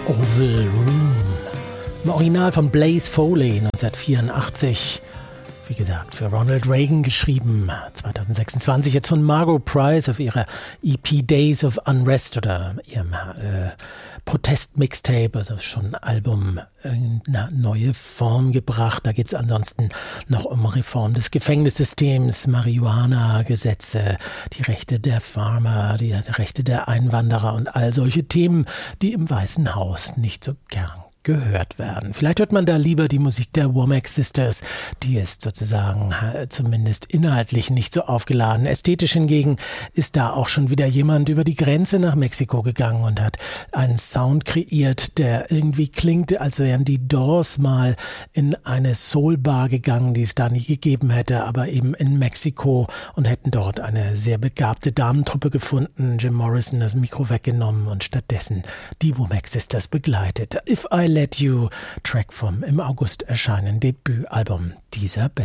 Oval Room. Im Original von Blaze Foley 1984. Wie gesagt, für Ronald Reagan geschrieben. 2026 jetzt von Margot Price auf ihrer EP Days of Unrest oder ihrem Protest-Mixtape, also schon ein Album in eine neue Form gebracht. Da geht es ansonsten noch um Reform des Gefängnissystems, Marihuana-Gesetze, die Rechte der Farmer, die Rechte der Einwanderer und all solche Themen, die im Weißen Haus nicht so gern gehört werden. Vielleicht hört man da lieber die Musik der Womack Sisters, die ist sozusagen zumindest inhaltlich nicht so aufgeladen. Ästhetisch hingegen ist da auch schon wieder jemand über die Grenze nach Mexiko gegangen und hat einen Sound kreiert, der irgendwie klingt, als wären die Doors mal in eine Soul-Bar gegangen, die es da nie gegeben hätte, aber eben in Mexiko und hätten dort eine sehr begabte Damentruppe gefunden. Jim Morrison das Mikro weggenommen und stattdessen die Womack Sisters begleitet. If I Let You, Track vom im August erscheinenden Debütalbum dieser Band.